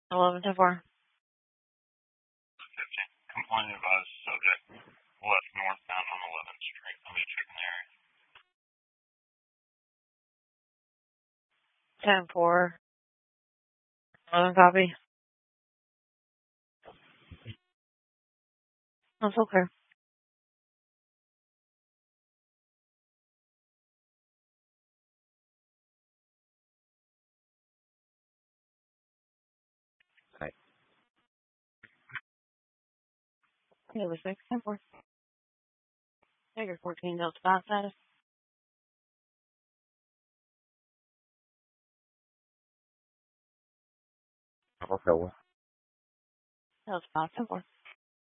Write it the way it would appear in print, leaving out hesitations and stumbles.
11 to 4. 15. Complaint advised subject left northbound on 11th Street. I'll be checking the area. 10 4. 11 copy. That's okay. Hi. It was 6 10 4. Figure 14 Delta 5 status. Okay. Delta 5 10 4.